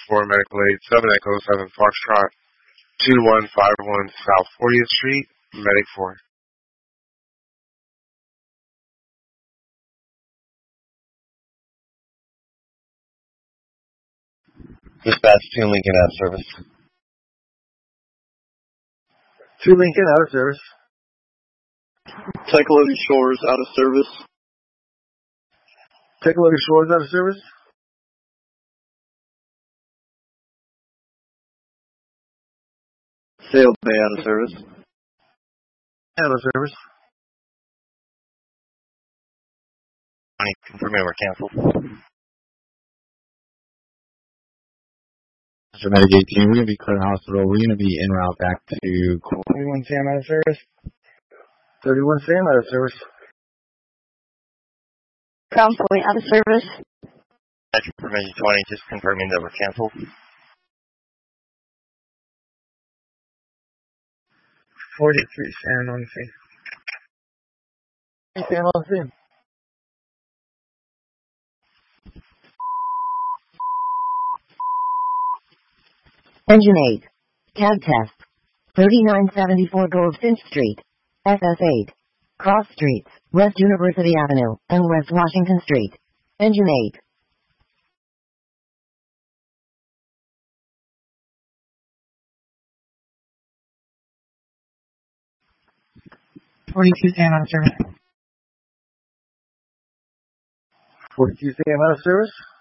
4 Medical Aid, 7 Echo 7 Foxtrot, 2151 South 40th Street, Medic 4. Dispatch 2 Lincoln out of service. 2 Lincoln out of service. Tecolodi Shores out of service. Tecolodi Shores out of service. Sail Bay out of service. Out of service. Confirming we're canceled. Mr. Medic 18, we're going to be clear hospital. We're going to be en route back to 31 Sam out of service. 31 Sam out of service. Crown Point out of service. Metro Provision 20, just confirming that we're canceled. 43 Sam on the scene. Sam on the scene. Engine 8. Cab test. 3974 Gold Finch Street. SS8. Cross Streets, West University Avenue, and West Washington Street. Engine 8. 42 Sam out of service. 42 Sam out of service.